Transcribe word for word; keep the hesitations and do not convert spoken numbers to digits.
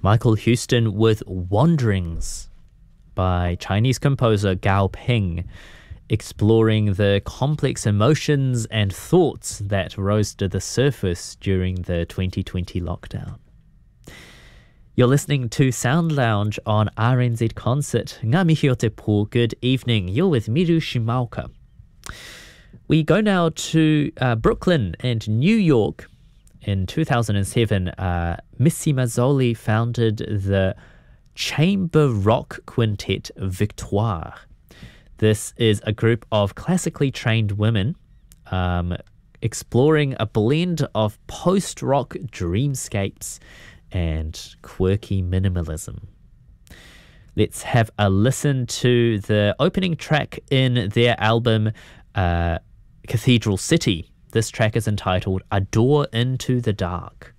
Michael Huston with Wanderings by Chinese composer Gao Ping, exploring the complex emotions and thoughts that rose to the surface during the twenty twenty lockdown. You're listening to Sound Lounge on R N Z Concert. Ngā mihi o te pō, good evening. You're with Miru Shimaoka. We go now to uh, Brooklyn and New York. In two thousand seven, uh, Missy Mazzoli founded the Chamber Rock Quintet Victoire. This is a group of classically trained women um, exploring a blend of post-rock dreamscapes and quirky minimalism. Let's have a listen to the opening track in their album uh, Cathedral City. This track is entitled A Door into the Dark.